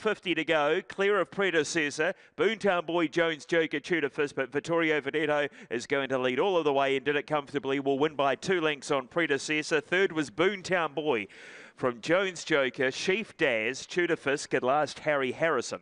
150 to go, clear of predecessor. Boontown Boy, Jones Joker, Tudor Fist, but Vittorio Veneto is going to lead all of the way and did it comfortably. Will win by 2 lengths on predecessor. Third was Boontown Boy from Jones Joker, Chief Daz, Tudor Fisk, and last Harry Harrison.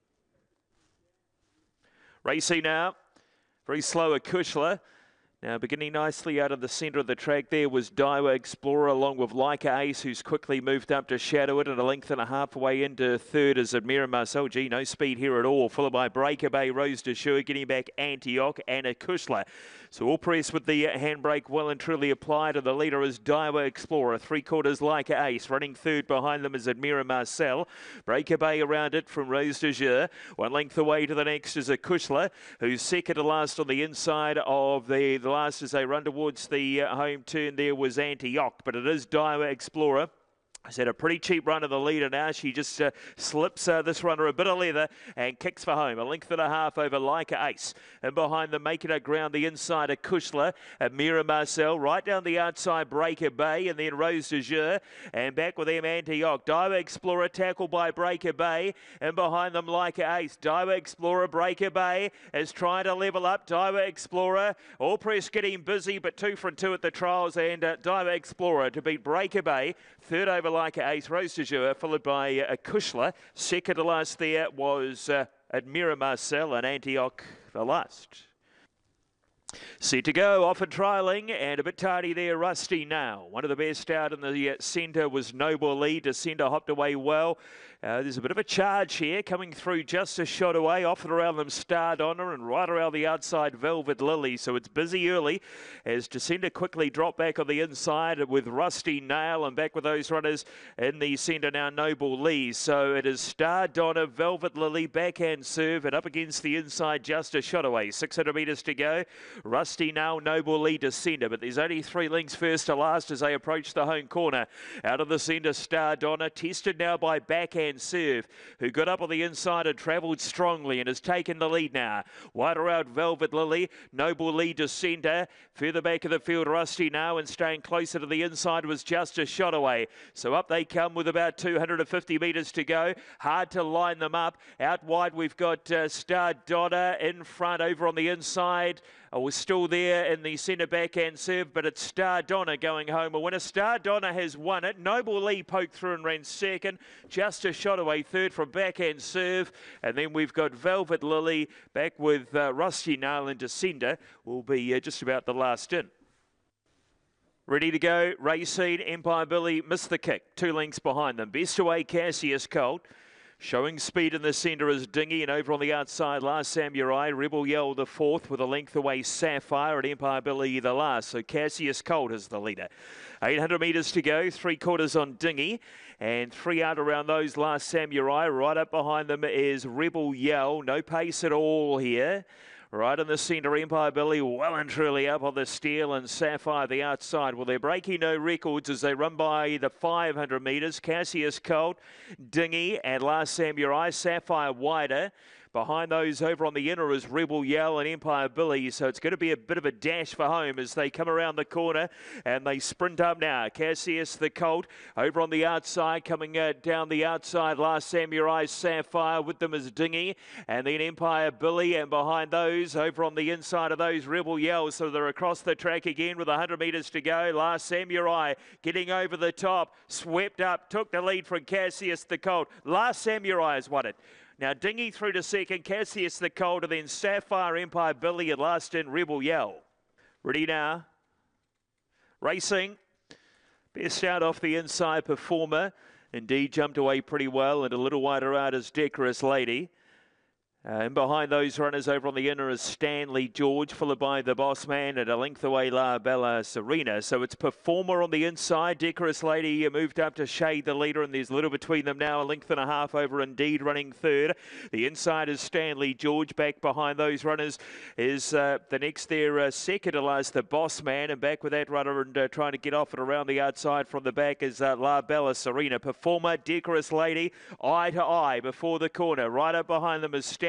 Racing now, very slow Akushla. Now beginning nicely out of the centre of the track there was Daiwa Explorer along with Leica Ace, who's quickly moved up to shadow it, and a length and a half away into third is Admira Marcel. Gee, no speed here at all. Followed by Breaker Bay, Rose de Shua, getting back Antioch and Akushla. So all press with the handbrake well and truly applied, and the leader is Daiwa Explorer. 3/4 Leica Ace. Running third behind them is Admira Marcel. Breaker Bay around it from Rose de Shua. 1 length away to the next is Akushla, who's second to last on the inside of the last as they run towards the home turn. There was Antioch, but it is Daiwa Explorer. Has had a pretty cheap run of the leader now. She just slips this runner a bit of leather and kicks for home. A length and a half over Leica Ace. And behind them, making up ground, the inside of Kushla, Admira Marcel. Right down the outside, Breaker Bay, and then Rose de Jure. And back with them, Antioch. Daiwa Explorer tackled by Breaker Bay. And behind them, Leica Ace. Daiwa Explorer, Breaker Bay is trying to level up. Daiwa Explorer, all press getting busy, but 2 from 2 at the trials. And Daiwa Explorer to beat Breaker Bay. Third over Leica Ace, Rose de Jure, followed by Kushla. Second to last there was Admira Marcel, and Antioch the last. Set to go, off and trialling, and a bit tardy there, Rusty Now. One of the best out in the centre was Noble Lee. Descender hopped away well. There's a bit of a charge here, coming through just a shot away. Off and around them, Star Donna, and right around the outside, Velvet Lily. So it's busy early as Descender quickly dropped back on the inside with Rusty Nail, and back with those runners in the centre now, Noble Lee. So it is Star Donna, Velvet Lily, backhand serve, and up against the inside, just a shot away. 600 metres to go. Rusty Nail, Noble Lee, Descender, but there's only 3 lengths first to last as they approach the home corner. Out of the centre, Star Donna, tested now by backhand serve, who got up on the inside and travelled strongly and has taken the lead now. Wide around Velvet Lily, Noble Lee, Descender. Further back of the field, Rusty Now, and staying closer to the inside was just a shot away. So up they come with about 250 metres to go. Hard to line them up. Out wide we've got Star Donna in front over on the inside. We're still there in the centre backhand serve, but it's Star Donna going home a winner. Star Donna has won it. Noble Lee poked through and ran second, just a shot away third from backhand serve. And then we've got Velvet Lily back with Rusty Nail, and Descender will be just about the last in. Ready to go, Racine, Empire Billy missed the kick. 2 lengths behind them. Best away, Cassius Colt. Showing speed in the centre is Dingy, and over on the outside, Last Samurai. Rebel Yell the fourth, with a length away, Sapphire, and Empire Billy the last. So Cassius Colt is the leader. 800 metres to go, 3/4 on Dingy, and 3 out around those, Last Samurai. Right up behind them is Rebel Yell. No pace at all here. Right in the centre, Empire Billy well and truly up on the steel, and Sapphire the outside. Well, they're breaking no records as they run by the 500 metres. Cassius Colt, Dingy, and Last Samurai. Sapphire wider. Behind those over on the inner is Rebel Yell and Empire Billy. So it's going to be a bit of a dash for home as they come around the corner and they sprint up now. Cassius the Colt over on the outside, coming down the outside. Last Samurai, Sapphire, with them is Dingy, and then Empire Billy, and behind those over on the inside of those, Rebel Yell. So they're across the track again with 100 metres to go. Last Samurai getting over the top, swept up, took the lead from Cassius the Colt. Last Samurai has won it. Now Dingy through to second, Cassius the Colt, and then Sapphire, Empire Billy, and last in Rebel Yell. Ready now. Racing. Best out off the inside, Performer. Indeed jumped away pretty well, and a little wider out is Decorous Lady. And behind those runners over on the inner is Stanley George, followed by the Boss Man, and a length away La Bella Serena. So it's Performer on the inside. Decorous Lady moved up to shade the leader, and there's a little between them now. A length and a half over Indeed running third. The inside is Stanley George. Back behind those runners is the next there, second to last, the Boss Man. And back with that runner and trying to get off it around the outside from the back is La Bella Serena. Performer, Decorous Lady, eye to eye before the corner. Right up behind them is Stanley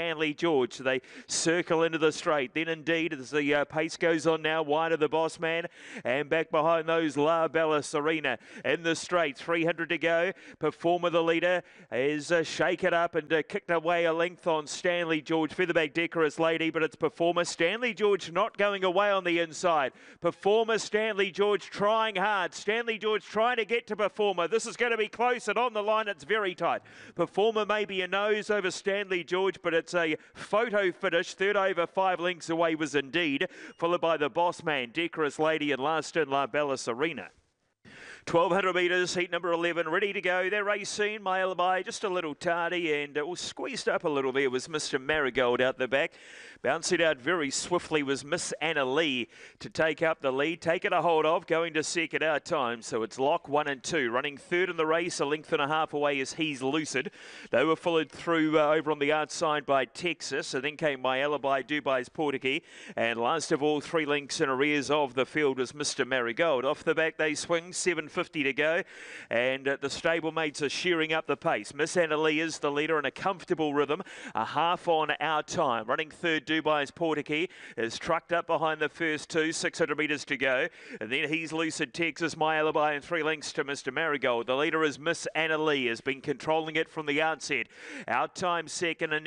Stanley George. So they circle into the straight. Then indeed, as the pace goes on now, wide of the Boss Man, and back behind those, La Bella Serena in the straight. 300 to go. Performer, the leader, is shake it up and kicked away a length on Stanley George. Featherback Decorous Lady, but it's Performer. Stanley George not going away on the inside. Performer, Stanley George trying hard. Stanley George trying to get to Performer. This is going to be close, and on the line it's very tight. Performer maybe a nose over Stanley George, but it's a photo finish. Third over 5 lengths away was Indeed, followed by the Boss Man, Decorous Lady, and last in La Bella Serena. 1,200 metres, heat number 11, ready to go. They're racing. My Alibi just a little tardy and squeezed up a little there was Mr. Marigold out the back. Bouncing out very swiftly was Miss Anna Lee to take up the lead. Taken a hold of, going to second our time. So it's lock 1 and 2. Running third in the race, a length and a half away is He's Lucid. They were followed through over on the outside by Texas. And then came My Alibi, Dubai's Portuguese. And last of all, 3 lengths in arrears of the field was Mr. Marigold. Off the back they swing, 7:50 to go. And the stablemates are shearing up the pace. Miss Anna Lee is the leader in a comfortable rhythm. A half on our time. Running third, Dubai's Portuguese is trucked up behind the first 2, 600 metres to go. And then He's Lucid, Texas, My Alibi, and 3 lengths to Mr. Marigold. The leader is Miss Anna Lee, has been controlling it from the outset. Our time second, and